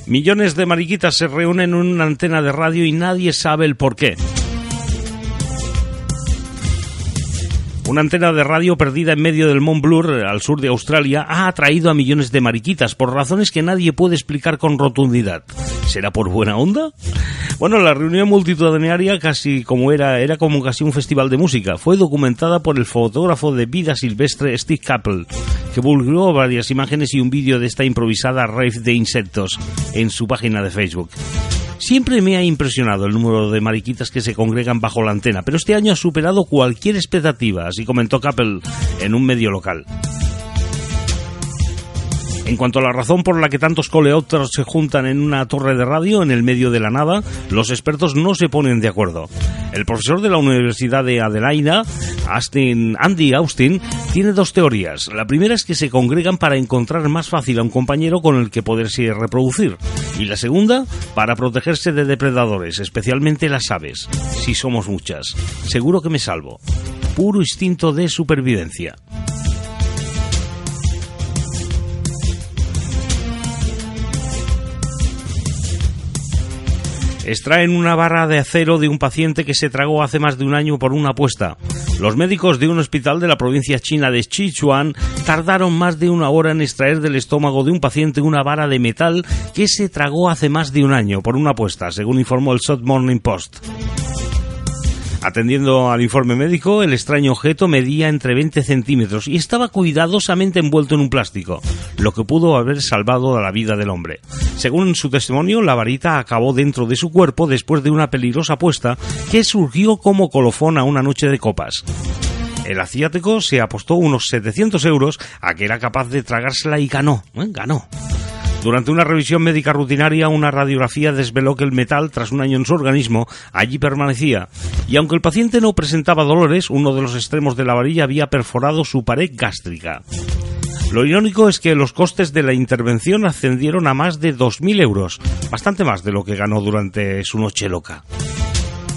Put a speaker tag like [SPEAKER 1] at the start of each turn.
[SPEAKER 1] Millones de mariquitas se reúnen en una antena de radio y nadie sabe el porqué. Una antena de radio perdida en medio del Mont Blanc, al sur de Australia, ha atraído a millones de mariquitas por razones que nadie puede explicar con rotundidad. ¿Será por buena onda? Bueno, la reunión multitudinaria era como casi un festival de música. Fue documentada por el fotógrafo de vida silvestre Steve Capel, que publicó varias imágenes y un vídeo de esta improvisada rave de insectos en su página de Facebook. Siempre me ha impresionado el número de mariquitas que se congregan bajo la antena, pero este año ha superado cualquier expectativa, así comentó Capel en un medio local. En cuanto a la razón por la que tantos coleópteros se juntan en una torre de radio en el medio de la nada, los expertos no se ponen de acuerdo. El profesor de la Universidad de Adelaida, Andy Austin, tiene dos teorías. La primera es que se congregan para encontrar más fácil a un compañero con el que poderse reproducir. Y la segunda, para protegerse de depredadores, especialmente las aves. Si somos muchas, seguro que me salvo. Puro instinto de supervivencia. Extraen una barra de acero de un paciente que se tragó hace más de un año por una apuesta. Los médicos de un hospital de la provincia china de Sichuan tardaron más de una hora en extraer del estómago de un paciente una vara de metal que se tragó hace más de un año por una apuesta, según informó el South Morning Post. Atendiendo al informe médico, el extraño objeto medía entre 20 centímetros y estaba cuidadosamente envuelto en un plástico, lo que pudo haber salvado la vida del hombre. Según su testimonio, la varita acabó dentro de su cuerpo después de una peligrosa apuesta que surgió como colofón a una noche de copas. El asiático se apostó unos 700 euros a que era capaz de tragársela y ganó. Durante una revisión médica rutinaria, una radiografía desveló que el metal, tras un año en su organismo, allí permanecía. Y aunque el paciente no presentaba dolores, uno de los extremos de la varilla había perforado su pared gástrica. Lo irónico es que los costes de la intervención ascendieron a más de 2.000 euros, bastante más de lo que ganó durante su noche loca.